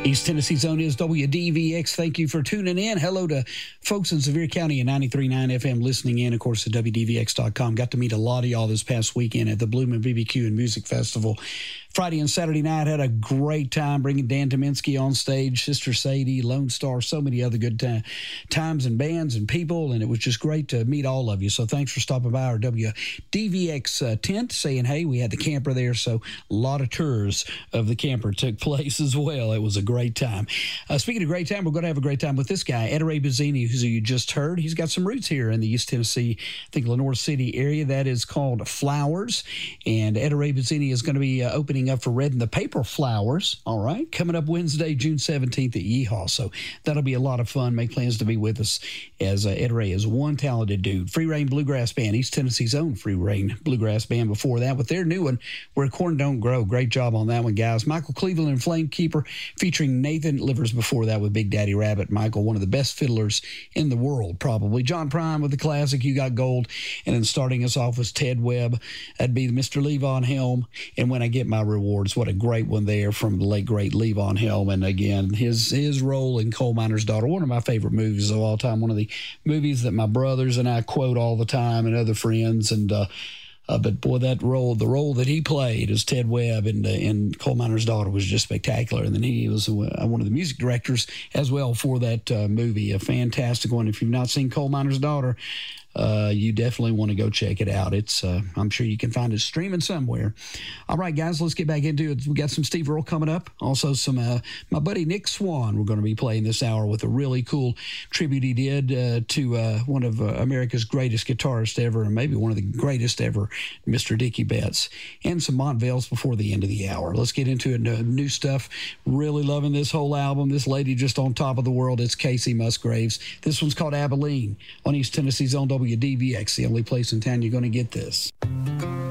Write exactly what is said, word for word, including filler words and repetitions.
East Tennessee's own is W D V X. Thank you for tuning in. Hello to folks in Sevier County at ninety-three point nine F M listening in, of course, at W D V X dot com. Got to meet a lot of y'all this past weekend at the Bloomin' B B Q and Music Festival. Friday and Saturday night, had a great time bringing Dan Tominski on stage, Sister Sadie, Lone Star, so many other good time, times and bands and people, and it was just great to meet all of you. So thanks for stopping by our W D V X uh, tent, saying hey. We had the camper there, so a lot of tours of the camper took place as well. It was a great time. Uh, speaking of great time, we're going to have a great time with this guy, Etta Ray Bozzini, who you just heard. He's got some roots here in the East Tennessee, I think Lenoir City area. That is called Flowers, and Etta Ray Bozzini is going to be uh, opening up for Red and the Paper Flowers, all right, coming up Wednesday, June seventeenth at Yeehaw. So that'll be a lot of fun. Make plans to be with us, as uh, Etta Ray is one talented dude. Free Reign Bluegrass Band, East Tennessee's own Free Reign Bluegrass Band before that, with their new one, Where Corn Don't Grow. Great job on that one, guys. Michael Cleveland and Flamekeeper, featuring Nathan Livers before that with Big Daddy Rabbit. Michael, one of the best fiddlers in the world, probably. John Prine with the classic You Got Gold. And then starting us off was Ted Webb. That'd be Mister Levon Helm, and When I Get My Rewards. What a great one there from the late, great Levon Helm. And again, his his role in Coal Miner's Daughter, one of my favorite movies of all time, one of the movies that my brothers and I quote all the time, and other friends. And uh, uh, but boy, that role, the role that he played as Ted Webb in, uh, in Coal Miner's Daughter was just spectacular. And then he was uh, one of the music directors as well for that uh, movie, a fantastic one. If you've not seen Coal Miner's Daughter, Uh, you definitely want to go check it out. It's uh, I'm sure you can find it streaming somewhere. All right, guys, let's get back into it. We got some Steve Earle coming up. Also, some uh, my buddy Nick Swan. We're going to be playing this hour with a really cool tribute he did uh, to uh, one of uh, America's greatest guitarists ever, and maybe one of the greatest ever, Mister Dickie Betts, and some Montvales before the end of the hour. Let's get into it. Uh, new stuff. Really loving this whole album. This lady just on top of the world. It's Casey Musgraves. This one's called Abilene on East Tennessee's own W D V X, the only place in town you're going to get this.